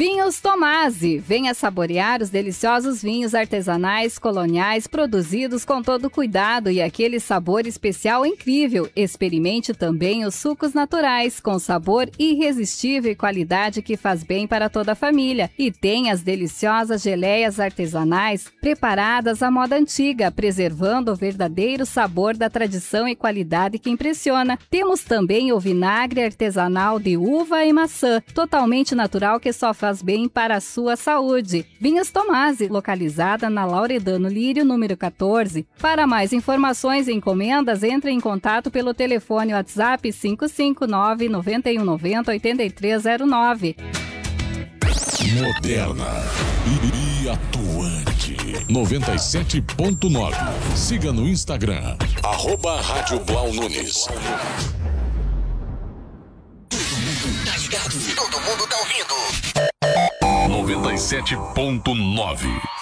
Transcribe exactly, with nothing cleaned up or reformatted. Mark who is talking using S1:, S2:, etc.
S1: Vinhos Tomasi. Venha saborear os deliciosos vinhos artesanais coloniais produzidos com todo cuidado e aquele sabor especial incrível. Experimente também os sucos naturais com sabor irresistível e qualidade que faz bem para toda a família. E tem as deliciosas geleias artesanais preparadas à moda antiga, preservando o verdadeiro sabor da tradição e qualidade que impressiona. Temos também o vinagre artesanal de uva e maçã, totalmente natural que só faz bem para a sua saúde. Vinhos Tomasi, localizada na Lauredano Lírio, número quatorze. Para mais informações e encomendas, entre em contato pelo telefone WhatsApp cinco cinco nove, nove um nove zero, oito três zero nove.
S2: Moderna e atuante. noventa e sete ponto nove. Siga no Instagram, arroba Rádio Blau Nunes.
S3: Tá ligado? Todo mundo tá ouvindo.
S2: noventa e sete ponto nove.